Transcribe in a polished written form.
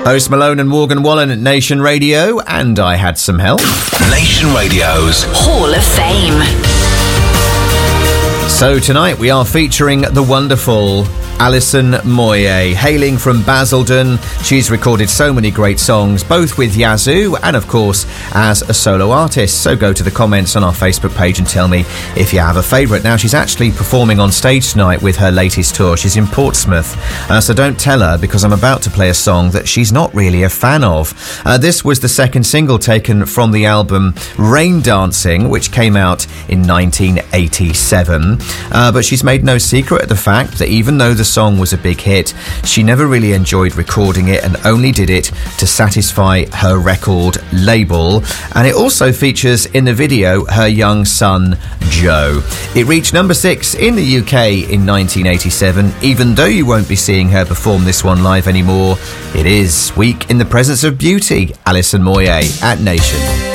Post Malone and Morgan Wallen at Nation Radio, and I Had Some Help. Nation Radio's Hall of Fame. So tonight we are featuring the wonderful Alison Moyet, hailing from Basildon. She's recorded so many great songs, both with Yazoo and, of course, as a solo artist. So go to the comments on our Facebook page and tell me if you have a favourite. Now, she's actually performing on stage tonight with her latest tour. She's in Portsmouth, so don't tell her, because I'm about to play a song that she's not really a fan of. This was the second single taken from the album Rain Dancing, which came out in 1987. But she's made no secret of the fact that even though the song was a big hit, she never really enjoyed recording it and only did it to satisfy her record label. And it also features in the video her young son Joe. It reached number 6 in the UK in 1987. Even though you won't be seeing her perform this one live anymore, it is Week in the Presence of Beauty. Alison Moyet at Nation.